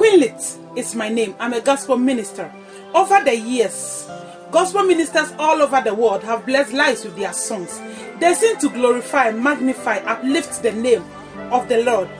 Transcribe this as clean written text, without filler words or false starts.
Pinlit is my name. I'm a gospel minister. Over the years, gospel ministers all over the world have blessed lives with their songs. They sing to glorify, magnify, uplift the name of the Lord.